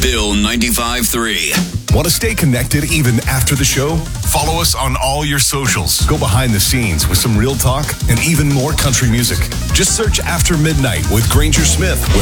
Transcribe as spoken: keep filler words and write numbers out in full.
Bill ninety-five three. Want to stay connected even after the show? Follow us on all your socials. Go behind the scenes with some real talk and even more country music. Just search After Midnight with Granger Smith